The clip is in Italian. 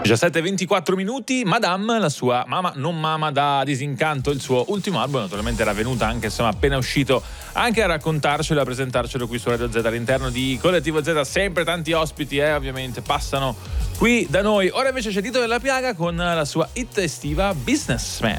17:24 minuti. Madame, la sua mamma non mama da disincanto, il suo ultimo album, naturalmente era venuta anche, insomma, appena uscito, anche a raccontarcelo e a presentarcelo qui su Radio Z all'interno di Collettivo Z. Sempre tanti ospiti, ovviamente passano qui da noi. Ora invece c'è Tito Della Piaga con la sua hit estiva Businessman.